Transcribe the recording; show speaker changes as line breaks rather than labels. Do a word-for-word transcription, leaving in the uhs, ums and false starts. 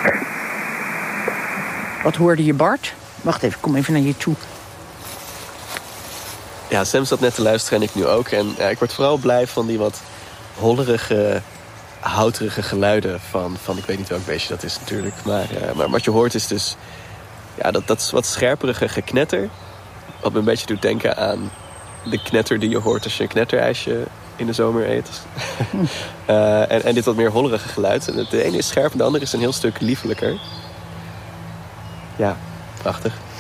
Wat hoorde je, Bart? Wacht even, ik kom even naar je toe.
Ja, Sam zat net te luisteren en ik nu ook. En ja, ik word vooral blij van die wat hollerige, houterige geluiden van, van ik weet niet welk beestje dat is natuurlijk. Maar, uh, maar wat je hoort is dus ja, dat, dat wat scherperige geknetter. Wat me een beetje doet denken aan de knetter die je hoort als je een knetterijsje in de zomer eet. uh, en, en dit wat meer hollerige geluid. En de ene is scherp en de andere is een heel stuk liefelijker. Ja, prachtig.